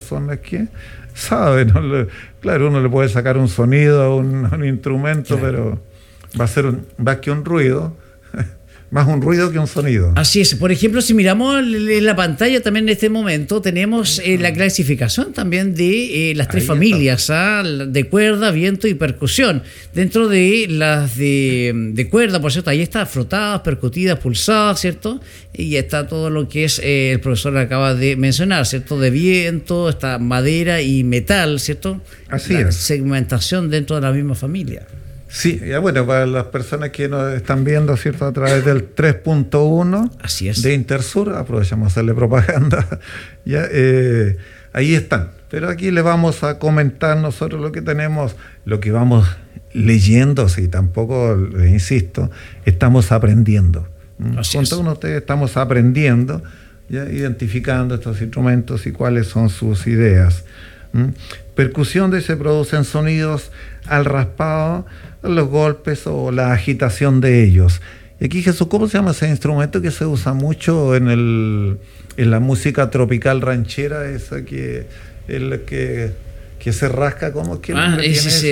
personas que saben, ¿no? Claro, uno le puede sacar un sonido a un instrumento, claro, pero va a ser más que un ruido, más un ruido que un sonido. Así es. Por ejemplo, si miramos en la pantalla también en este momento, tenemos la clasificación también de las tres familias, de cuerda, viento y percusión. Dentro de las de cuerda, por cierto, ahí está frotadas, percutidas, pulsadas, ¿cierto? Y está todo lo que es, el profesor acaba de mencionar, ¿cierto? De viento, está madera y metal, ¿cierto? Así la es. Segmentación dentro de la misma familia. Sí, ya bueno, para las personas que nos están viendo, ¿cierto?, a través del 3.1 Así es, de Intersur, aprovechamos a hacerle propaganda, ya, ahí están. Pero aquí le vamos a comentar nosotros lo que tenemos, lo que vamos leyendo, sí, tampoco, les insisto, estamos aprendiendo. Junto con ustedes estamos aprendiendo, ya, identificando estos instrumentos y cuáles son sus ideas. Percusión se producen sonidos al raspado, los golpes o la agitación de ellos. Y aquí, Jesús, ¿cómo se llama ese instrumento que se usa mucho en la música tropical ranchera, esa que se rasca? ¿Cómo es que ese es eso?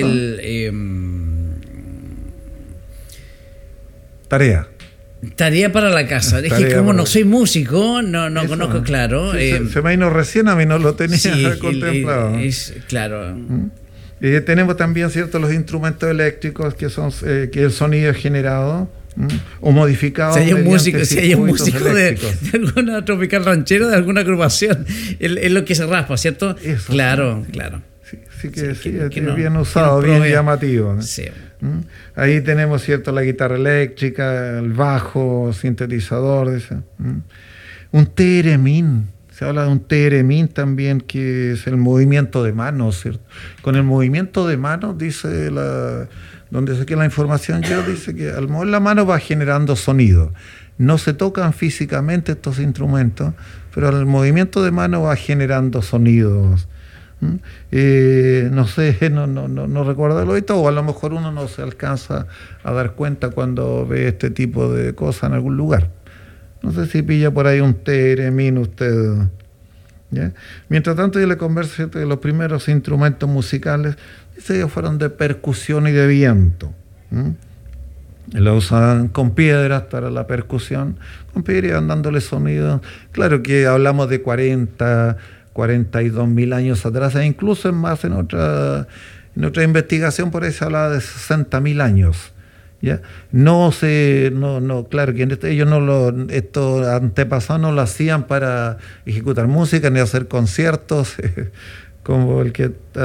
Tarea para la casa. Es que como no soy músico, no conozco, claro. Sí, se me vino recién, a mí no lo tenía contemplado. Claro. Tenemos también, ¿cierto?, los instrumentos eléctricos que son que el sonido es generado o modificado. Si hay un músico de alguna tropical ranchera, de alguna agrupación, es lo que se raspa, ¿cierto? Eso, claro. Sí, es bien usado, bien llamativo, ¿no? Sí. Ahí tenemos, ¿cierto?, la guitarra eléctrica, el bajo, sintetizador, un teremín. Se habla de un teremín también, que es el movimiento de manos, ¿cierto? Con el movimiento de manos, dice donde saqué la información yo, dice que al mover la mano va generando sonido. No se tocan físicamente estos instrumentos, pero el movimiento de mano va generando sonidos. No sé, no recuerdo el oído, o a lo mejor uno no se alcanza a dar cuenta cuando ve este tipo de cosas en algún lugar. No sé si pilla por ahí un teremín usted, ¿ya? Mientras tanto, yo le converso de los primeros instrumentos musicales, dice que fueron de percusión y de viento. Lo usaban con piedras para la percusión, con piedras, iban dándole sonido. Claro que hablamos de 42.000 años atrás, e incluso más en otra investigación por ahí se hablaba de 60.000 años. ¿Ya? Claro que estos antepasados no lo hacían para ejecutar música ni hacer conciertos como el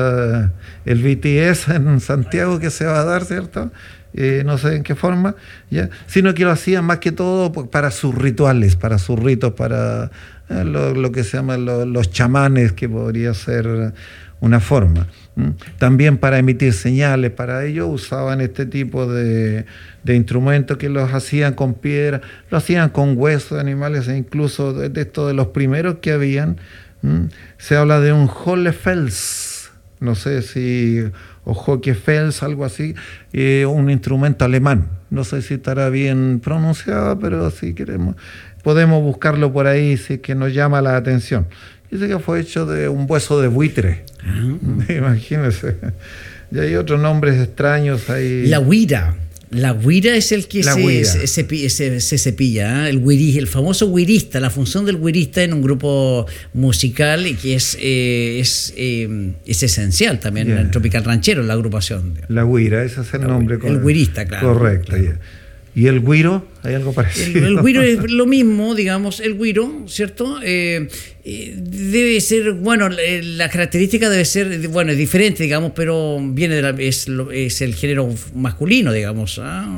BTS en Santiago que se va a dar, ¿cierto? No sé en qué forma, ¿ya? Sino que lo hacían más que todo para sus rituales, para sus ritos, para lo que se llaman los chamanes, que podría ser una forma. También para emitir señales, para ello usaban este tipo de instrumentos que los hacían con piedra, lo hacían con huesos de animales, e incluso de estos de los primeros que habían, se habla de un Hohlefels, no sé si, o Hockefels, algo así, un instrumento alemán, no sé si estará bien pronunciado, pero si queremos, podemos buscarlo por ahí si es que nos llama la atención. Dice que fue hecho de un hueso de buitre. Imagínense. Y hay otros nombres extraños ahí. La huira. La huira es el que se cepilla, ¿eh? El famoso huirista, la función del huirista en un grupo musical, y que es esencial también en el tropical ranchero, la agrupación. La huira, ese es el nombre. El huirista, claro. Correcto. Claro. ¿Y el güiro? ¿Hay algo parecido? El güiro es lo mismo, digamos, el güiro, ¿cierto? Debe ser, bueno, la característica debe ser, bueno, es diferente, digamos, pero viene es el género masculino, digamos.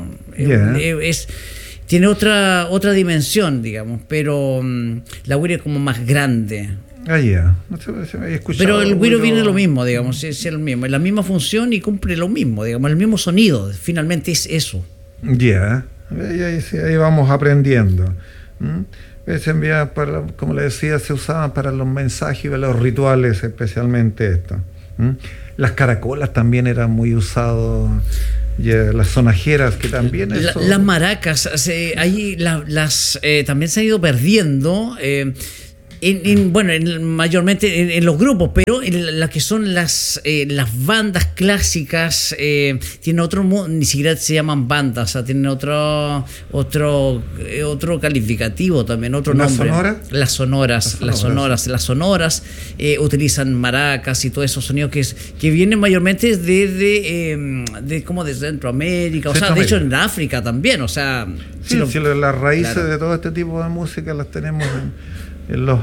Tiene otra dimensión, digamos, pero la güira es como más grande. No se me había escuchado. Pero el güiro viene lo mismo, digamos, es el mismo, es la misma función y cumple lo mismo, digamos, el mismo sonido, finalmente es eso. Ahí vamos aprendiendo. Como le decía, se usaban para los mensajes y los rituales, especialmente esto. Las caracolas también eran muy usados, las sonajeras, que también las maracas, también se han ido perdiendo. Mayormente en los grupos, pero en las que son las bandas clásicas tienen ni siquiera se llaman bandas, o sea, tienen otro calificativo también, otro nombre. Las sonoras utilizan maracas y todos esos sonidos que vienen mayormente de Centroamérica, o sea, de hecho en África también, o sea, sí, las raíces de todo este tipo de música las tenemos en los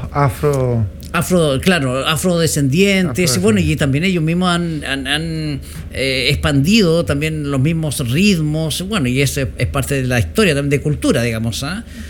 afrodescendientes, bueno, y también ellos mismos han expandido también los mismos ritmos, bueno, y eso es parte de la historia también de cultura, digamos,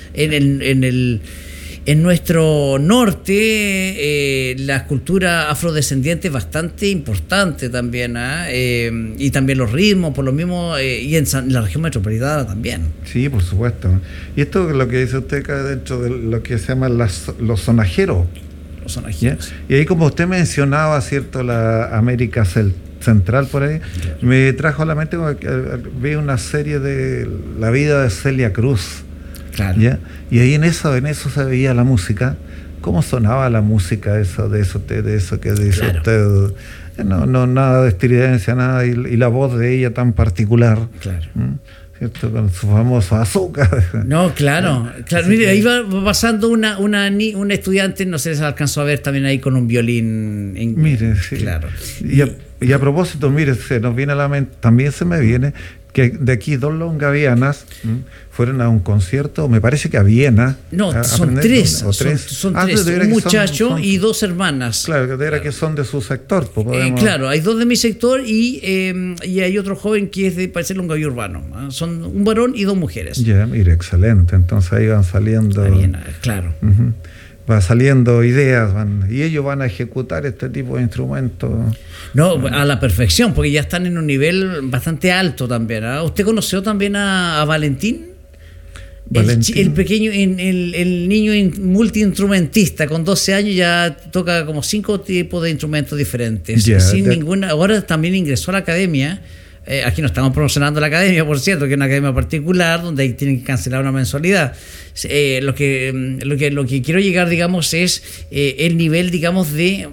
en nuestro norte la cultura afrodescendiente es bastante importante también, y también los ritmos por lo mismo, y en la región metropolitana también. Sí, por supuesto. Y esto es lo que dice usted acá dentro de lo que se llama los sonajeros. Los sonajeros. ¿Yeah? Y ahí, como usted mencionaba, ¿cierto?, la América Central por ahí, claro, me trajo a la mente, vi una serie de la vida de Celia Cruz. Claro. ¿Ya? Y ahí en eso se veía la música, cómo sonaba la música, de eso que dice, claro, usted, no nada de estridencia, nada, y la voz de ella tan particular, claro, ¿cierto?, con su famoso azúcar. No, claro. Mire, ahí va pasando una estudiante, no sé si alcanzó a ver también ahí con un violín. Mire, sí. Claro. Y a propósito, mire, se nos viene a la mente, también se me viene que de aquí 2 longavianas fueron a un concierto, me parece que a Viena. No, son 3. Son 3, un muchacho y 2 hermanas. Claro, que era que son de su sector. Claro, hay 2 de mi sector y hay otro joven que es de, parece, Longaví Urbano. Son un varón y 2 mujeres. Ya, mire, excelente. Entonces ahí van saliendo. Viena, claro. Va saliendo ideas, y ellos van a ejecutar este tipo de instrumentos. No, a la perfección, porque ya están en un nivel bastante alto también. ¿Usted conoció también a Valentín? El pequeño, el niño multiinstrumentista, con 12 años ya toca como 5 tipos de instrumentos diferentes. Ahora también ingresó a la academia. Aquí no estamos promocionando la academia, por cierto, que es una academia particular donde ahí tienen que cancelar una mensualidad. Lo que quiero llegar, digamos, es el nivel, digamos,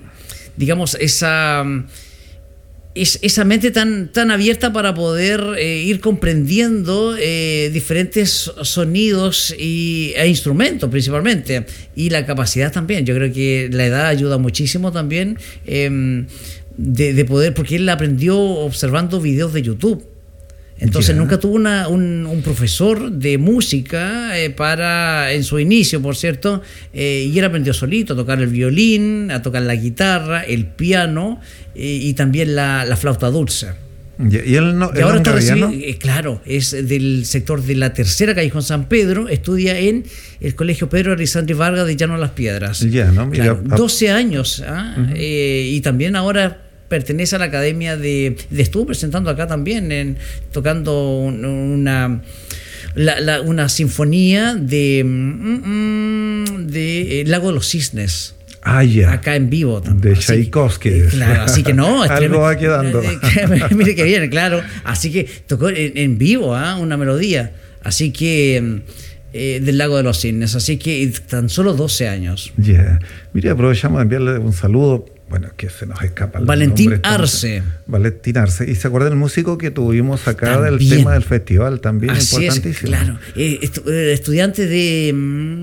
esa mente tan abierta para poder ir comprendiendo diferentes sonidos e instrumentos principalmente, y la capacidad también. Yo creo que la edad ayuda muchísimo también, de poder, porque él aprendió observando videos de YouTube. Entonces nunca tuvo un profesor de música en su inicio, por cierto, y él aprendió solito a tocar el violín, a tocar la guitarra, el piano, y también la flauta dulce. Y él y ahora está recibiendo, claro, es del sector de la Tercera Callejón San Pedro, estudia en el Colegio Pedro Alessandri Vargas de Llano Las Piedras. Claro, 12 años, y también ahora pertenece a la academia estuvo presentando acá también, tocando una sinfonía de Lago de los Cisnes. Acá en vivo también. De Tchaikovsky. Claro, así que no. Algo va quedando. Mire que bien, claro. Así que tocó en vivo una melodía. Así que del Lago de los Cisnes. Así que tan solo 12 años. Mire, aprovechamos de enviarle un saludo. Bueno, que se nos escapa el Valentín nombre. Arce. Valentín Arce. ¿Y se acuerda del músico que tuvimos acá también, del tema del festival? También así importantísimo. Es, claro. Estudiante de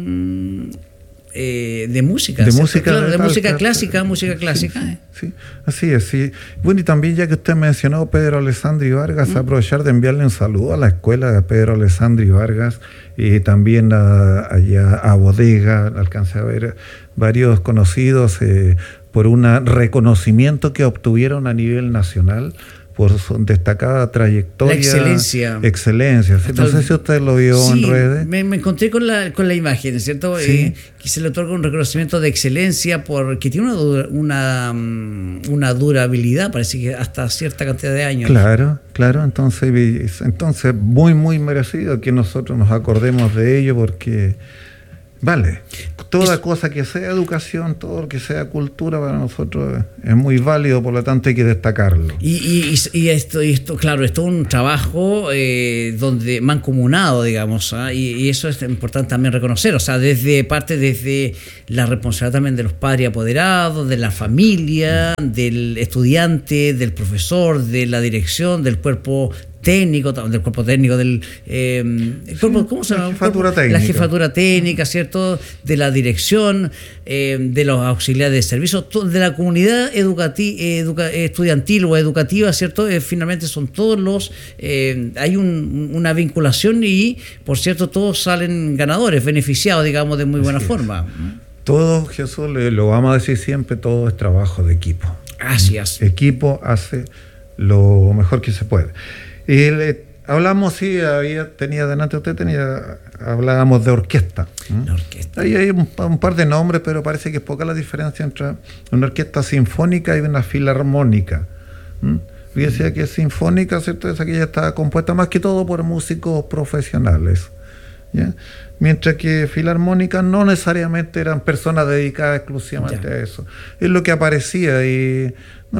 música. De música, claro, de música clásica, música clásica. Sí, así es, sí. Bueno, y también, ya que usted mencionó Pedro Alessandri Vargas, aprovechar de enviarle un saludo a la escuela de Pedro Alessandri Vargas, y también allá a Bodega. Alcancé a ver varios conocidos por un reconocimiento que obtuvieron a nivel nacional por su destacada trayectoria. La excelencia. ¿Sí? No sé si usted lo vio en redes. Me encontré con la imagen, ¿cierto? Sí. Que se le otorga un reconocimiento de excelencia porque tiene una durabilidad, parece que hasta cierta cantidad de años. Claro, entonces muy, muy merecido que nosotros nos acordemos de ello, porque Vale. Toda cosa que sea educación, todo lo que sea cultura para nosotros es muy válido, por lo tanto hay que destacarlo. Y esto, claro, esto es un trabajo donde mancomunado, digamos, y eso es importante también reconocer, o sea, desde la responsabilidad también de los padres apoderados, de la familia, del estudiante, del profesor, de la dirección, del cuerpo técnico, del cuerpo técnico, del cuerpo, ¿cómo se llama? La jefatura técnica, ¿cierto? De la dirección, de los auxiliares de servicio, de la comunidad estudiantil o educativa, ¿cierto? Finalmente son todos los, hay una vinculación y, por cierto, todos salen ganadores, beneficiados, digamos, de muy buena forma. Todo, Jesús, lo vamos a decir siempre, todo es trabajo de equipo. Así es. Equipo hace lo mejor que se puede. Y hablamos, sí, hablábamos de orquesta. La orquesta. Ahí hay un par de nombres, pero parece que es poca la diferencia entre una orquesta sinfónica y una filarmónica. Yo decía que sinfónica, ¿cierto? Es aquella está compuesta más que todo por músicos profesionales, ¿ya? Mientras que filarmónica no necesariamente eran personas dedicadas exclusivamente a eso. Es lo que aparecía y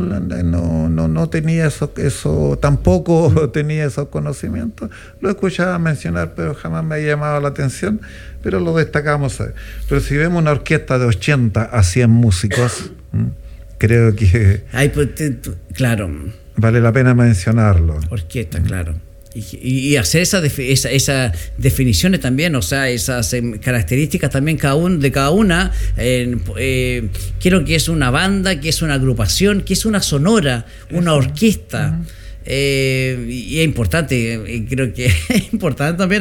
no tenía eso, tampoco tenía esos conocimientos. Lo escuchaba mencionar, pero jamás me ha llamado la atención, pero lo destacamos. Pero si vemos una orquesta de 80 a 100 músicos, creo que claro, vale la pena mencionarlo. Orquesta, claro. Y hacer esas definiciones también, o sea, esas características también de cada una. Quiero que es una banda, que es una agrupación, que es una sonora, una orquesta. Y es importante, creo que es importante también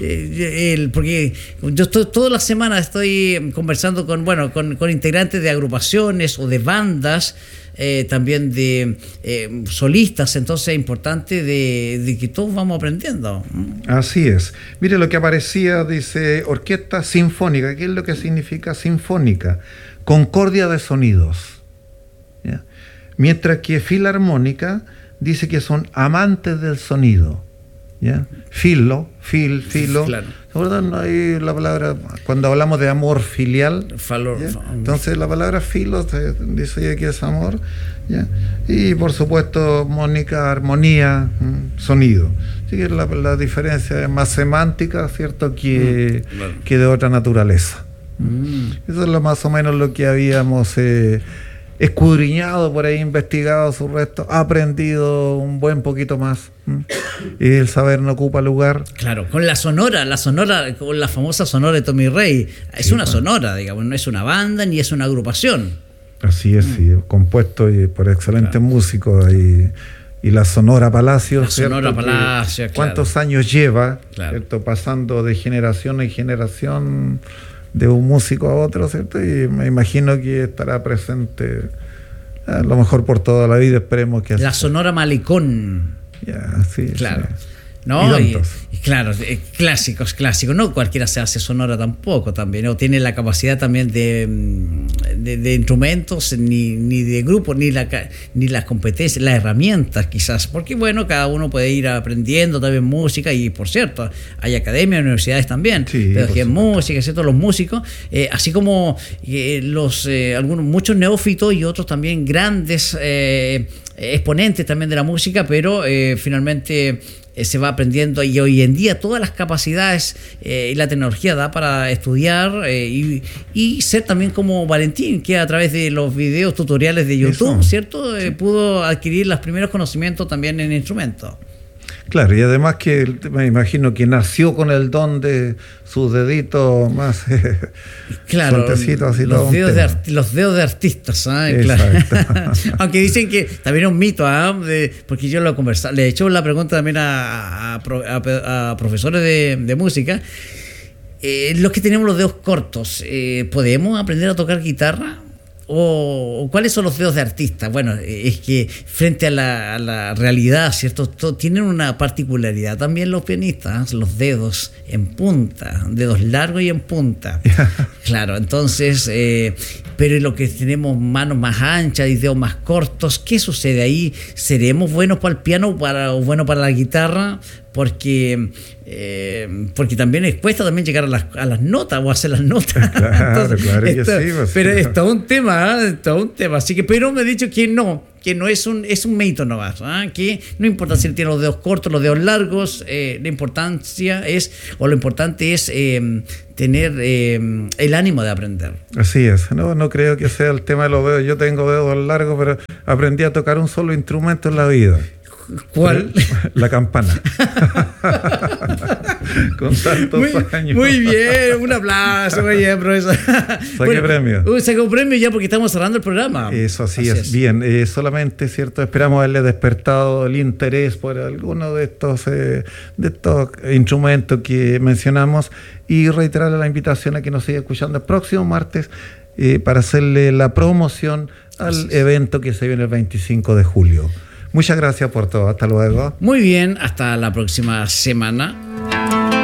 porque yo todas las semanas estoy conversando con integrantes de agrupaciones o de bandas, también de solistas, entonces es importante de que todos vamos aprendiendo. Así es. Mire lo que aparecía, dice orquesta sinfónica. ¿Qué es lo que significa sinfónica? Concordia de sonidos, ¿ya? Mientras que filarmónica dice que son amantes del sonido, ¿ya? Filo. Claro. ¿Verdad? No hay la palabra, cuando hablamos de amor filial, entonces la palabra filo dice que es amor, ¿ya? Y por supuesto mónica, armonía, sonido. Así que la diferencia es más semántica, ¿cierto? Que de otra naturaleza. Eso es más o menos lo que habíamos escudriñado por ahí, investigado su resto, aprendido un buen poquito más. Y el saber no ocupa lugar. Claro, con la sonora, con la famosa sonora de Tommy Rey. Es una sonora, digamos, no es una banda ni es una agrupación. Así es, sí, compuesto por excelentes músicos y la Sonora Palacio. La Sonora Palacio, claro. ¿Cuántos años lleva, ¿cierto? Pasando de generación en generación de un músico a otro, ¿cierto? Y me imagino que estará presente a lo mejor por toda la vida, esperemos que así. La Sonora Malecón. Ya, sí. Claro. Sí. ¿No? Y claro, clásicos. No cualquiera se hace sonora tampoco también, o tiene la capacidad también de instrumentos, ni de grupos, ni las competencias, las herramientas quizás, porque bueno, cada uno puede ir aprendiendo también música, y por cierto, hay academias, universidades también, pedagogía en música, ¿cierto? Los músicos, así como muchos neófitos y otros también grandes exponentes también de la música, pero finalmente se va aprendiendo, y hoy en día todas las capacidades y la tecnología da para estudiar y ser también como Valentín, que a través de los videos tutoriales de YouTube, ¿cierto? Pudo adquirir los primeros conocimientos también en instrumentos. Claro, y además que me imagino que nació con el don de sus deditos más sueltecitos, así los dedos de artistas, claro. Aunque dicen que también es un mito, porque yo lo he conversado, le he hecho la pregunta también a profesores de música. Los que tenemos los dedos cortos, ¿podemos aprender a tocar guitarra? ¿O cuáles son los dedos de artista? Bueno, es que frente a la realidad, ¿cierto? Tienen una particularidad también los pianistas, los dedos en punta, dedos largos y en punta. Claro, entonces, pero lo que tenemos manos más anchas y dedos más cortos, ¿qué sucede ahí? ¿Seremos buenos para el piano o buenos para la guitarra? porque también cuesta también llegar a las notas o hacer las notas. Claro, claro que sí. Pues, pero es todo un tema, es todo un tema. Así que, pero me ha dicho que no es un mito nomás, que no importa si tiene los dedos cortos, los dedos largos, lo importante es tener el ánimo de aprender. Así es, no creo que sea el tema de los dedos. Yo tengo dedos largos, pero aprendí a tocar un solo instrumento en la vida. ¿Cuál? La campana. Con tantos años. Muy bien, un aplauso, muy bien, profesor. Saqué premio. Sacó un premio ya porque estamos cerrando el programa. Eso así es. Bien, solamente, ¿cierto? Esperamos haberle despertado el interés por alguno de estos instrumentos que mencionamos y reiterarle la invitación a que nos siga escuchando el próximo martes para hacerle la promoción al evento que se viene el 25 de julio. Muchas gracias por todo. Hasta luego. Muy bien, hasta la próxima semana.